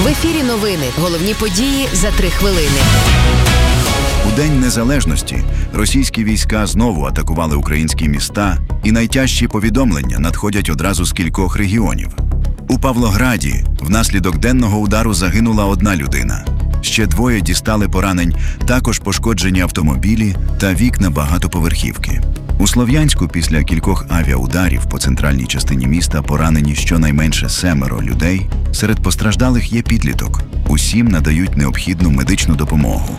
В ефірі новини. Головні події за 3 хвилини. У День Незалежності російські війська знову атакували українські міста, і найтяжчі повідомлення надходять одразу з кількох регіонів. У Павлограді внаслідок денного удару загинула 1 людина. Ще 2 дістали поранень, також пошкоджені автомобілі та вікна багатоповерхівки. У Слов'янську після кількох авіаударів по центральній частині міста поранені щонайменше 7 людей. Серед постраждалих є підліток. Усім надають необхідну медичну допомогу.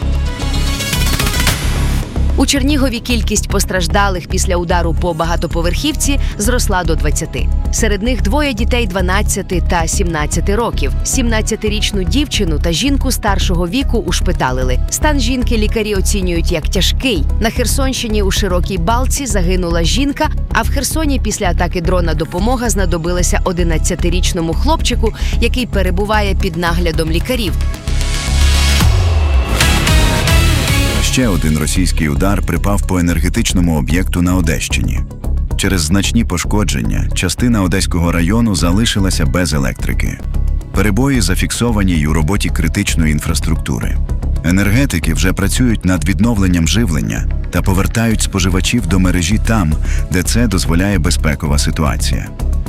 У Чернігові кількість постраждалих після удару по багатоповерхівці зросла до 20. Серед них 2 дітей 12 та 17 років. 17-річну дівчину та жінку старшого віку ушпиталили. Стан жінки лікарі оцінюють як тяжкий. На Херсонщині у Широкій Балці загинула жінка, а в Херсоні після атаки дрона допомога знадобилася 11-річному хлопчику, який перебуває під наглядом лікарів. Ще один російський удар припав по енергетичному об'єкту на Одещині. Через значні пошкодження частина Одеського району залишилася без електрики. Перебої зафіксовані й у роботі критичної інфраструктури. Енергетики вже працюють над відновленням живлення та повертають споживачів до мережі там, де це дозволяє безпекова ситуація.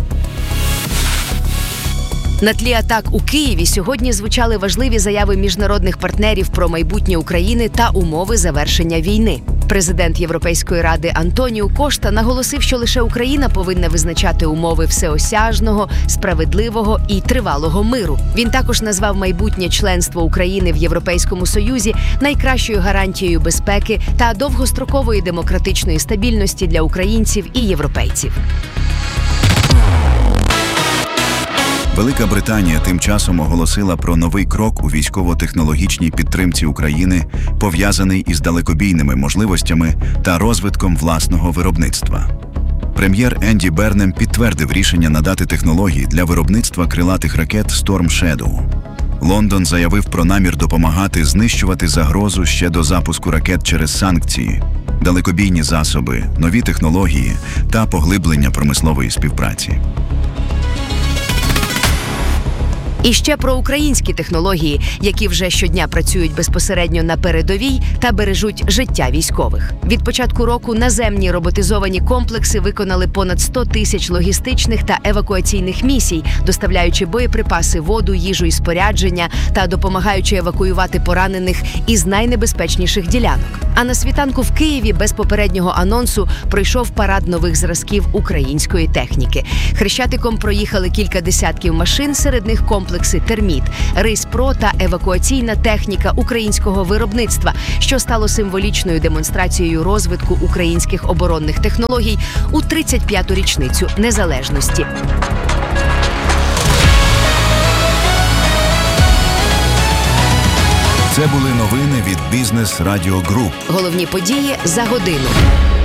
На тлі атак у Києві сьогодні звучали важливі заяви міжнародних партнерів про майбутнє України та умови завершення війни. Президент Європейської ради Антоніу Кошта наголосив, що лише Україна повинна визначати умови всеосяжного, справедливого і тривалого миру. Він також назвав майбутнє членство України в Європейському Союзі найкращою гарантією безпеки та довгострокової демократичної стабільності для українців і європейців. Велика Британія тим часом оголосила про новий крок у військово-технологічній підтримці України, пов'язаний із далекобійними можливостями та розвитком власного виробництва. Прем'єр Енді Бернем підтвердив рішення надати технології для виробництва крилатих ракет Storm Shadow. Лондон заявив про намір допомагати знищувати загрозу ще до запуску ракет через санкції, далекобійні засоби, нові технології та поглиблення промислової співпраці. І ще про українські технології, які вже щодня працюють безпосередньо на передовій та бережуть життя військових. Від початку року наземні роботизовані комплекси виконали понад 100 тисяч логістичних та евакуаційних місій, доставляючи боєприпаси, воду, їжу і спорядження та допомагаючи евакуювати поранених із найнебезпечніших ділянок. А на світанку в Києві без попереднього анонсу пройшов парад нових зразків української техніки. Хрещатиком проїхали кілька десятків машин, серед них комплекси «Терміт», «Рись-Про» та евакуаційна техніка українського виробництва, що стало символічною демонстрацією розвитку українських оборонних технологій у 35-ту річницю незалежності. Це були новини від Бізнес Радіо Груп. Головні події за годину.